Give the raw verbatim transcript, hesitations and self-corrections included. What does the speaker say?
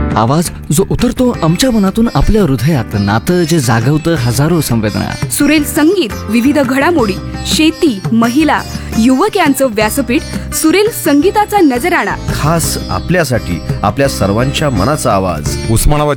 आवाज जो उतरतो आमच्या मनातून आपल्या हृदयात, नातं जे जागवतं हजारो संवेदना. सुरेल संगीत, विविध घडामोडी, शेती, महिला, युवक यांचं व्यासपीठ. सुरेल संगीताचा नजराणा खास आपल्यासाठी, आपल्या सर्वांच्या मनाचा आवाज. उस्मानाबाद